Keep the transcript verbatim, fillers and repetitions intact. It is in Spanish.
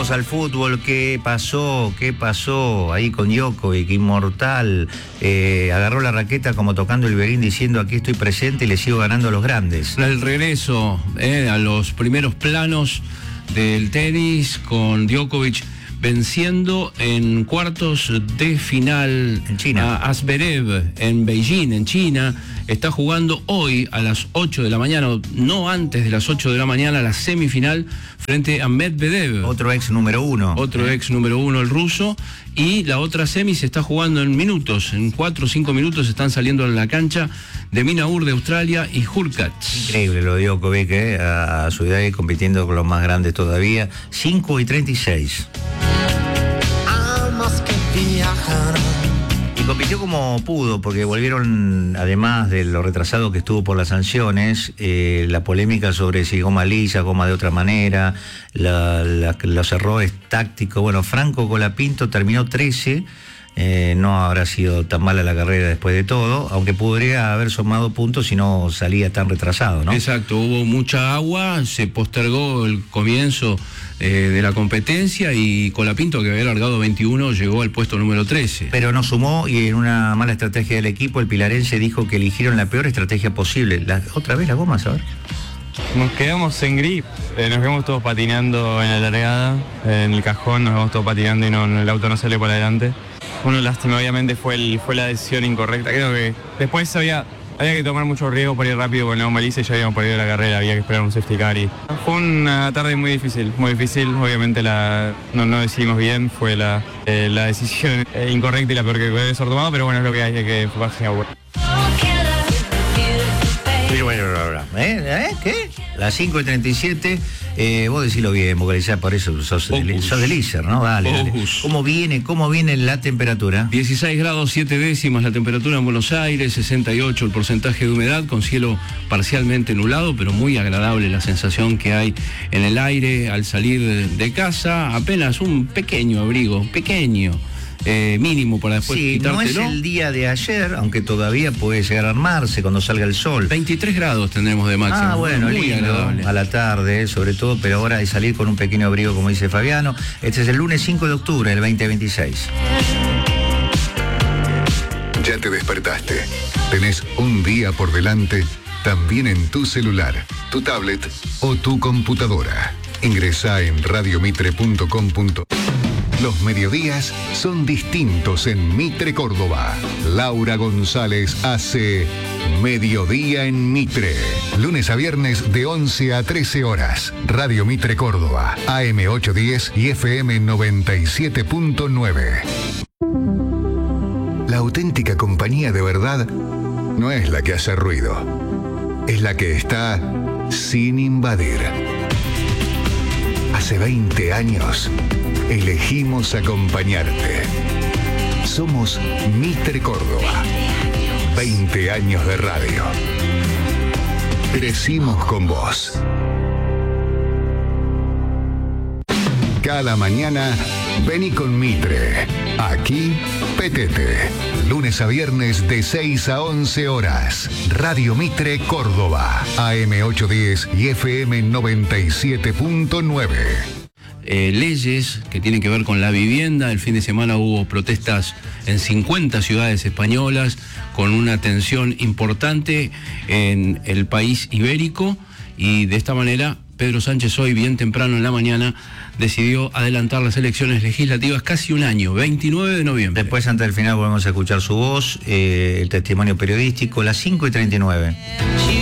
Volvemos al fútbol. ¿Qué pasó? ¿Qué pasó ahí con Djokovic? Inmortal. Eh, agarró la raqueta como tocando el violín diciendo aquí estoy presente y le sigo ganando a los grandes. El regreso eh, a los primeros planos del tenis con Djokovic venciendo en cuartos de final en China. A Zverev en Beijing, en China. Está jugando hoy a las ocho de la mañana, no antes de las ocho de la mañana, la semifinal frente a Medvedev. Otro ex número uno. Otro ex número uno, el ruso. Y la otra semi se está jugando en minutos, en cuatro o cinco minutos están saliendo en la cancha de Minaur de Australia y Hurkacz. Increíble lo de Djokovic, eh, a, a su edad y compitiendo con los más grandes todavía. cinco y treinta y seis. Y compitió como pudo, porque volvieron, además de lo retrasado que estuvo por las sanciones, eh, la polémica sobre si goma lisa, goma de otra manera, la, la, los errores tácticos. Bueno, Franco Colapinto terminó trece, eh, no habrá sido tan mala la carrera después de todo, aunque podría haber sumado puntos si no salía tan retrasado, ¿no? Exacto, hubo mucha agua, se postergó el comienzo Eh, de la competencia y Colapinto, que había largado veintiuno, llegó al puesto número trece. Pero no sumó y en una mala estrategia del equipo, el pilarense dijo que eligieron la peor estrategia posible. La, otra vez la goma, a ver. Nos quedamos en grip, eh, nos quedamos todos patinando en la largada, en el cajón, nos quedamos todos patinando y no, el auto no sale por adelante. Una lástima, obviamente, fue, el, fue la decisión incorrecta. Creo que después había... Había que tomar mucho riesgo para ir rápido con la goma lisa y ya habíamos perdido la carrera, había que esperar un safety car. Y fue una tarde muy difícil, muy difícil. Obviamente la, no, no decidimos bien, fue la, eh, la decisión eh, incorrecta y la peor que puede ser tomado, pero bueno, es lo que hay, hay que enfocarse en agua. ¿Eh? ¿Eh? ¿Qué? Las cinco y treinta y siete, eh, vos decilo bien, vocalizar, por eso sos, del, sos del I S E R, ¿no? Dale, dale. ¿Cómo viene, cómo viene la temperatura? dieciséis grados siete décimas la temperatura en Buenos Aires, sesenta y ocho el porcentaje de humedad, con cielo parcialmente nublado, pero muy agradable la sensación que hay en el aire al salir de, de casa. Apenas un pequeño abrigo, pequeño. Eh, mínimo para después sí, quitártelo. No es el día de ayer, aunque todavía puede llegar a armarse cuando salga el sol. veintitrés grados tendremos de máximo. Ah, bueno, muy lindo, agradable. A la tarde, sobre todo, pero ahora hay salir con un pequeño abrigo, como dice Fabiano. Este es el lunes cinco de octubre del veinte veintiséis. Ya te despertaste. Tenés un día por delante, también en tu celular, tu tablet o tu computadora. Ingresá en radio mitre punto com punto ar. Los mediodías son distintos en Mitre Córdoba. Laura González hace Mediodía en Mitre. Lunes a viernes de once a trece horas. Radio Mitre Córdoba, A M ochocientos diez y F M noventa y siete punto nueve. La auténtica compañía de verdad no es la que hace ruido. Es la que está sin invadir. Hace veinte años elegimos acompañarte. Somos Mitre Córdoba. veinte años de radio. Crecimos con vos. Cada mañana vení con Mitre. Aquí, petete. Lunes a viernes de seis a once horas. Radio Mitre Córdoba. A M ochocientos diez y F M noventa y siete punto nueve. Eh, leyes que tienen que ver con la vivienda. El fin de semana hubo protestas en cincuenta ciudades españolas con una tensión importante en el país ibérico y de esta manera Pedro Sánchez hoy bien temprano en la mañana decidió adelantar las elecciones legislativas casi un año, veintinueve de noviembre. Después, antes del final, volvemos a escuchar su voz, eh, el testimonio periodístico, las cinco y treinta y nueve.